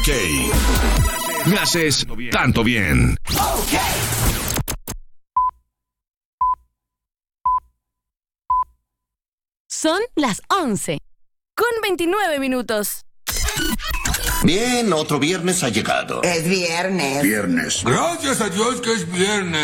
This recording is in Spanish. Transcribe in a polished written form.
OK. Me haces tanto bien. Son las 11, con 29 minutos. Bien, otro viernes ha llegado. Es viernes. Viernes. Gracias a Dios que es viernes.